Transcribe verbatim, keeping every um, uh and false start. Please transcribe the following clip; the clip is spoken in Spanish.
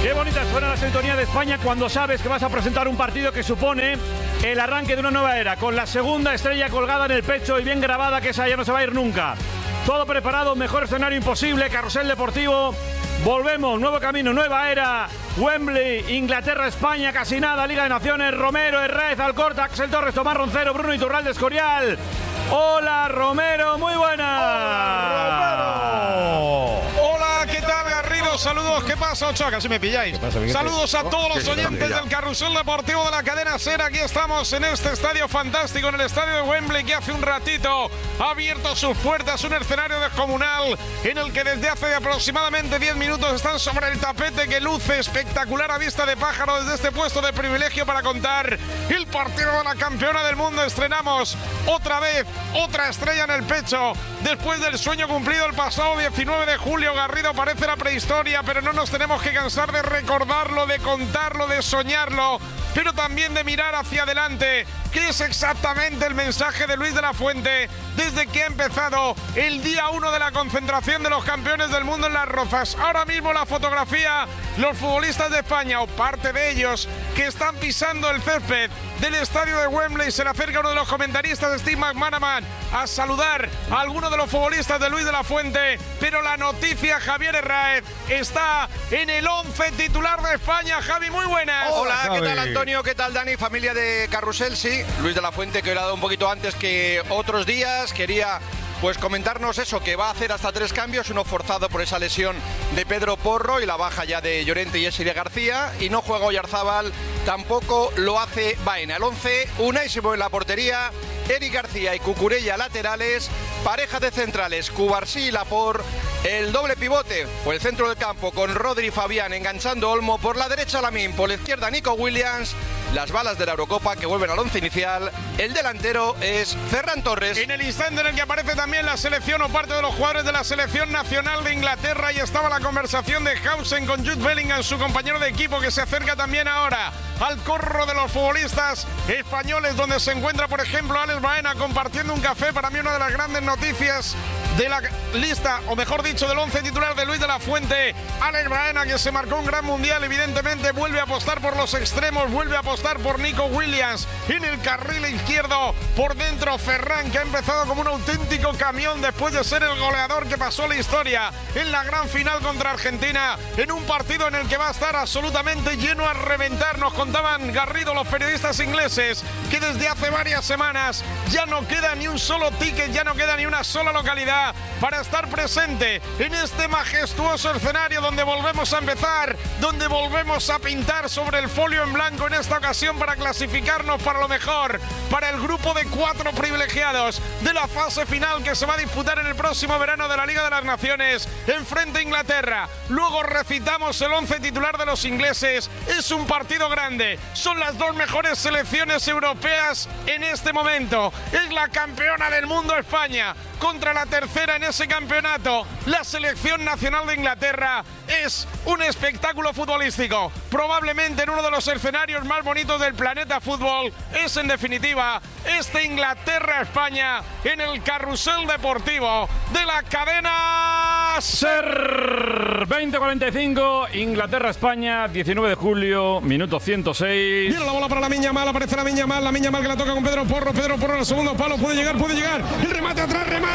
Qué bonita suena la sintonía de España cuando sabes que vas a presentar un partido que supone el arranque de una nueva era, con la segunda estrella colgada en el pecho y bien grabada, que esa ya no se va a ir nunca. Todo preparado, mejor escenario imposible, carrusel deportivo. Volvemos, nuevo camino, nueva era. Wembley, Inglaterra, España, casi nada, Liga de Naciones. Romero, Herrez, Alcorta, Axel Torres, Tomás Roncero, Bruno Iturralde, Escorial. Hola Romero, muy buenas. Hola, Romero. Hola, ¿qué tal, Garrido? Saludos, ¿qué pasa, Ochoa? Casi me pilláis. Saludos a todos los oyentes del carrusel deportivo de la cadena SER. Aquí estamos en este estadio fantástico, en el estadio de Wembley, que hace un ratito ha abierto sus puertas, un escenario descomunal en el que desde hace aproximadamente diez minutos están sobre el tapete, que luce espectacular a vista de pájaro desde este puesto de privilegio para contar el partido de la campeona del mundo. Estrenamos otra vez otra estrella en el pecho después del sueño cumplido el pasado diecinueve de julio. Garrido, parece la prehistoria, pero no nos tenemos que cansar de recordarlo, de contarlo, de soñarlo, pero también de mirar hacia adelante, que es exactamente el mensaje de Luis de la Fuente desde que ha empezado el día uno de la concentración de los campeones del mundo en Las Rozas. Ahora mismo la fotografía, los futbolistas de España, o parte de ellos, que están pisando el césped del estadio de Wembley. Se le acerca uno de los comentaristas, Steve McManaman, a saludar a alguno de los futbolistas de Luis de la Fuente, pero la noticia, Javier Herráez, está en el once titular de España. Javi, muy buenas. Hola, ¿qué tal, Antonio? ¿Qué tal, Dani? Familia de Carrusel, sí. Luis de la Fuente, que hoy le ha dado un poquito antes que otros días, quería pues comentarnos eso, que va a hacer hasta tres cambios, uno forzado por esa lesión de Pedro Porro y la baja ya de Llorente y Esi de García, y no juega Oyarzábal, tampoco lo hace Baena. El once, Unai Simón en la portería, Eric García y Cucurella laterales, pareja de centrales, Cubarsí y Laporte, el doble pivote o el centro del campo con Rodri y Fabián enganchando Olmo, por la derecha Lamine, por la izquierda Nico Williams. Las balas de la Eurocopa que vuelven al once inicial. El delantero es Ferran Torres. En el instante en el que aparece también la selección o parte de los jugadores de la selección nacional de Inglaterra, y estaba la conversación de Hausen con Jude Bellingham, su compañero de equipo, que se acerca también ahora al corro de los futbolistas españoles, donde se encuentra, por ejemplo, Alex Baena compartiendo un café. Para mí, una de las grandes noticias de la lista, o mejor dicho, del once titular de Luis de la Fuente. Alex Baena, que se marcó un gran mundial, evidentemente vuelve a apostar por los extremos, vuelve a apostar por Nico Williams en el carril izquierdo. Por dentro Ferran, que ha empezado como un auténtico camión después de ser el goleador que pasó la historia en la gran final contra Argentina, en un partido en el que va a estar absolutamente lleno a reventar. Nos contaban, Garrido, los periodistas ingleses, que desde hace varias semanas ya no queda ni un solo ticket, ya no queda ni una sola localidad para estar presente en este majestuoso escenario, donde volvemos a empezar, donde volvemos a pintar sobre el folio en blanco en esta ocasión, para clasificarnos para lo mejor, para el grupo de cuatro privilegiados de la fase final, que se va a disputar en el próximo verano de la Liga de las Naciones, enfrente a Inglaterra. Luego recitamos el once titular de los ingleses. Es un partido grande, son las dos mejores selecciones europeas en este momento. Es la campeona del mundo España contra la tercera en ese campeonato, la selección nacional de Inglaterra. Es un espectáculo futbolístico, probablemente en uno de los escenarios más bonitos del planeta fútbol. Es, en definitiva, este Inglaterra-España en el carrusel deportivo de la cadena SER. veinte cuarenta y cinco, Inglaterra-España, diecinueve de julio, minuto ciento seis. Viene la bola para Lamine Yamal, aparece Lamine Yamal, Lamine Yamal que la toca con Pedro Porro, Pedro Porro en el segundo palo, puede llegar, puede llegar, el remate atrás, remate.